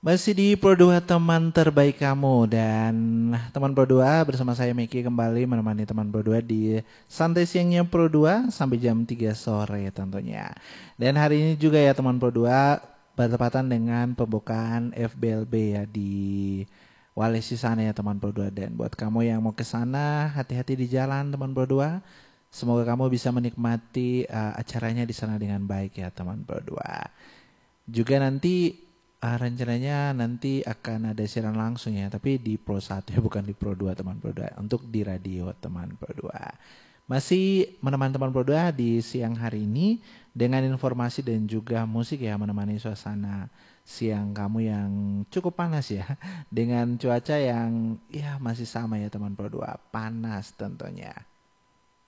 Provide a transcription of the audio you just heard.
Masih di Pro 2 teman terbaik kamu dan teman Pro 2 bersama saya Meki kembali menemani teman Pro 2 di santai siangnya Pro 2 sampai jam 3 sore tentunya. Dan hari ini juga ya teman Pro 2 bertepatan dengan pembukaan FBLB ya di Walesi sana ya teman Pro 2, dan buat kamu yang mau ke sana hati-hati di jalan teman Pro 2. Semoga kamu bisa menikmati acaranya di sana dengan baik ya teman Pro 2. Juga nanti rencananya nanti akan ada siaran langsung ya, tapi di Pro 1 ya, bukan di Pro 2 teman Pro 2. Untuk di radio teman Pro 2. Masih menemani teman Pro 2 di siang hari ini dengan informasi dan juga musik ya, menemani suasana siang kamu yang cukup panas ya. Dengan cuaca yang ya masih sama ya teman Pro 2, panas tentunya.